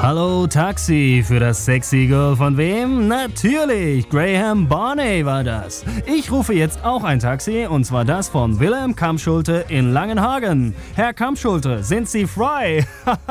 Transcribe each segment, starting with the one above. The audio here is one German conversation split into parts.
Hallo Taxi, für das sexy Girl von wem? Natürlich, Graham Barney war das. Ich rufe jetzt auch ein Taxi, und zwar das von Wilhelm Kampschulte in Langenhagen. Herr Kampschulte, sind Sie frei?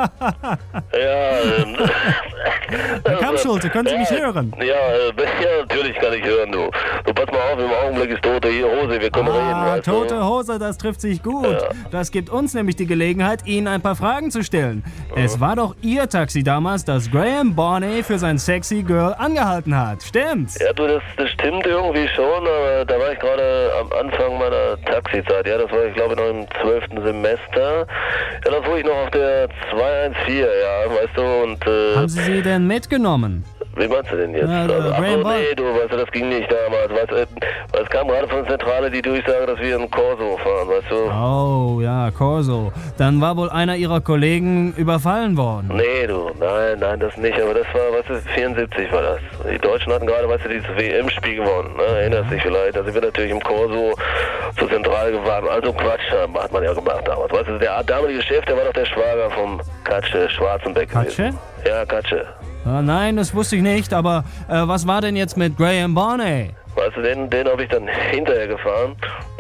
Herr Kampschulte, können Sie mich hören? Ja, natürlich kann ich hören, du. Du, pass mal auf, im Augenblick ist tote Hose, wir können reden, weißt du? Tote Hose, das trifft sich gut. Ja. Das gibt uns nämlich die Gelegenheit, Ihnen ein paar Fragen zu stellen. Es war doch Ihr Taxi damals, das Graham Barney für sein sexy Girl angehalten hat. Stimmt's? Ja, du, das stimmt irgendwie schon, aber da war ich gerade am Anfang meiner Taxizeit. Ja, das war, ich glaube, noch im 12. Semester. Ja, da fuhr ich noch auf der 214, ja, weißt du, und Haben Sie sie denn mitgenommen? wie meinst du denn jetzt? Ja, Graham Nee, du, weißt du, das ging nicht damals, weißt du, es kam gerade von der Zentrale die Durchsage, dass wir in Corso fahren, weißt du? Oh, ja, Corso. Dann war wohl einer Ihrer Kollegen überfallen worden. Nee, du, nein, das nicht, aber das war, weißt du, 74 war das. Die Deutschen hatten gerade, weißt du, dieses WM-Spiel gewonnen, ne? Erinnerst dich vielleicht? Da sind wir natürlich im Corso zur Zentrale gefahren. Also Quatsch, hat man ja gemacht damals. Weißt du, der damalige Chef, der war doch der Schwager vom Katsche Schwarzenbeck gewesen. Katsche? Ja, Katsche. Nein, das wusste ich nicht, aber was war denn jetzt mit Graham Barney? Weißt du, den habe ich dann hinterher gefahren.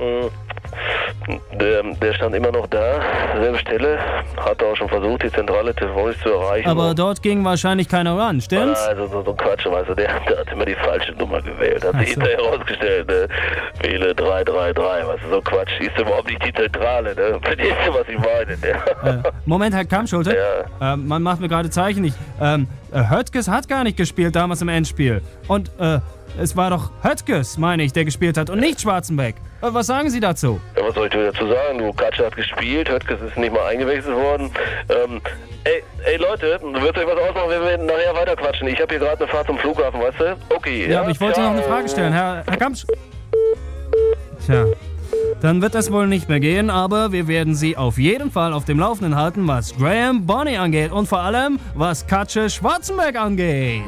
Der stand immer noch da, selbe Stelle, hatte auch schon versucht, die Zentrale telefonisch zu erreichen. Aber dort ging wahrscheinlich keiner ran, stimmt's? Also so ein Quatsch, weißt du, der hat immer die falsche Nummer gewählt, hat sich hinterher herausgestellt, ne? Wähle 333, weißt du, so Quatsch, ist überhaupt nicht die Zentrale, ne? Verstehst du, was ich meine, ne? Moment, Herr Kampschulte, Ja. man macht mir gerade Zeichen. Höttges hat gar nicht gespielt damals im Endspiel. Und es war doch Höttges, meine ich, der gespielt hat und nicht Schwarzenbeck. Was sagen Sie dazu? Ja, was soll ich dazu sagen? Du, Katsche hat gespielt, Höttges ist nicht mal eingewechselt worden. Ey Leute, wird euch was ausmachen, wenn wir nachher weiter quatschen? Ich habe hier gerade eine Fahrt zum Flughafen, weißt du? Okay. Ja, aber ich wollte noch eine Frage stellen, Herr Kampschulte. Tja, dann wird das wohl nicht mehr gehen, aber wir werden Sie auf jeden Fall auf dem Laufenden halten, was Graham Barney angeht und vor allem, was Katsche Schwarzenbeck angeht.